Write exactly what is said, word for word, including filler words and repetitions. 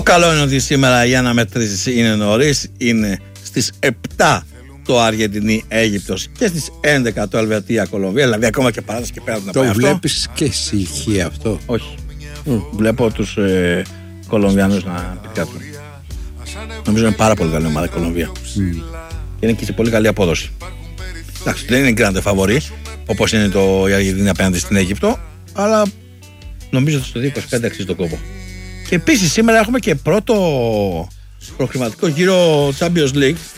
καλό είναι ότι σήμερα η αναμέτρηση είναι νωρίς. Είναι στις επτά το Αργεντινή-Αίγυπτος και στις έντεκα το Ελβετία-Κολομβία. Δηλαδή ακόμα και παράταση και πέρα να το πάει αυτό. Το βλέπεις και εσύ ηχεία αυτό? Όχι. Mm. Βλέπω τους ε, Κολομβιανούς να πιτκάτουν. Νομίζω είναι πάρα πολύ καλή ομάδα η Κολομβία. Mm. Και είναι και σε πολύ καλή απόδοση. Εντάξει, δεν είναι grande favori όπως είναι το, η Αργεντινή απέναντι στην Αίγυπτο, αλλά νομίζω ότι στο δύο είκοσι πέντε αξίζει τον κόπο. Και επίσης σήμερα έχουμε και πρώτο προκριματικό γύρο Champions League